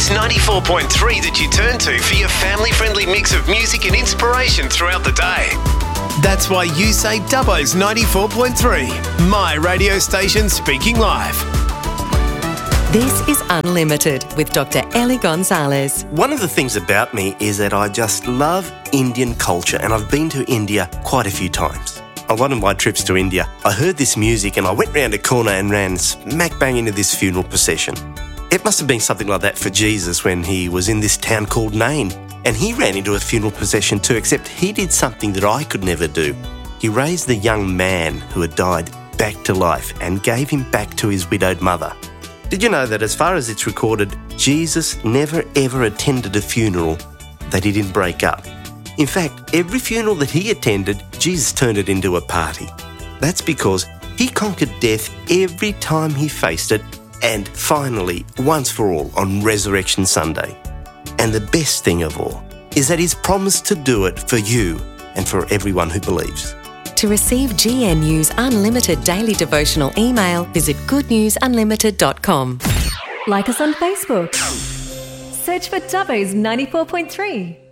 Dubbo's 94.3 that you turn to for your family-friendly mix of music and inspiration throughout the day. That's why you say Dubbo's 94.3, my radio station speaking live. This is Unlimited with Dr. Ellie Gonzalez. One of the things about me is that I just love Indian culture, and I've been to India quite a few times. On one of my trips to India, I heard this music and I went round a corner and ran smack bang into this funeral procession. It must have been something like that for Jesus when he was in this town called Nain, and he ran into a funeral procession too, except he did something that I could never do. He raised the young man who had died back to life and gave him back to his widowed mother. Did you know that as far as it's recorded, Jesus never ever attended a funeral that he didn't break up? In fact, every funeral that he attended, Jesus turned it into a party. That's because he conquered death every time he faced it, and finally, once for all, on Resurrection Sunday. And the best thing of all is that he's promised to do it for you and for everyone who believes. To receive GNU's Unlimited Daily Devotional email, visit goodnewsunlimited.com. Like us on Facebook. Search for Dubbo's 94.3.